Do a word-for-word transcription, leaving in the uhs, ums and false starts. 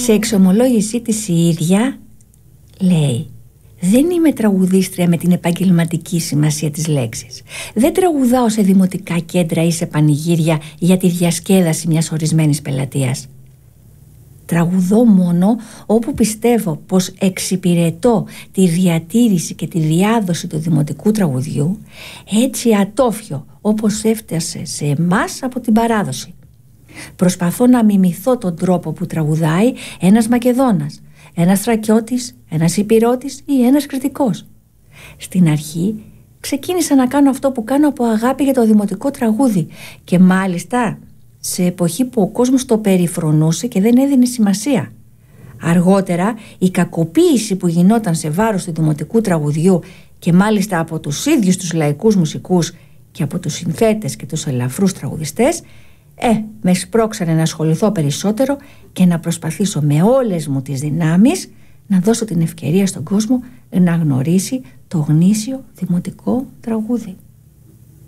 Σε εξομολόγησή της η ίδια λέει: δεν είμαι τραγουδίστρια με την επαγγελματική σημασία της λέξης. Δεν τραγουδάω σε δημοτικά κέντρα ή σε πανηγύρια για τη διασκέδαση μιας ορισμένης πελατείας. Τραγουδώ μόνο όπου πιστεύω πως εξυπηρετώ τη διατήρηση και τη διάδοση του δημοτικού τραγουδιού, έτσι ατόφιο όπως έφτασε σε εμάς από την παράδοση. Προσπαθώ να μιμηθώ τον τρόπο που τραγουδάει ένας Μακεδόνας, ένας Θρακιώτης, ένας Ιππειρώτης ή ένας Κρητικός. Στην αρχή ξεκίνησα να κάνω αυτό που κάνω από αγάπη για το δημοτικό τραγούδι, και μάλιστα σε εποχή που ο κόσμος το περιφρονούσε και δεν έδινε σημασία. Αργότερα η κακοποίηση που γινόταν σε βάρος του δημοτικού τραγουδιού, και μάλιστα από τους ίδιους τους λαϊκούς μουσικούς και από τους συνθέτες και τους ελαφρούς τραγουδιστές, ε, με σπρώξανε να ασχοληθώ περισσότερο και να προσπαθήσω με όλες μου τις δυνάμεις να δώσω την ευκαιρία στον κόσμο να γνωρίσει το γνήσιο δημοτικό τραγούδι.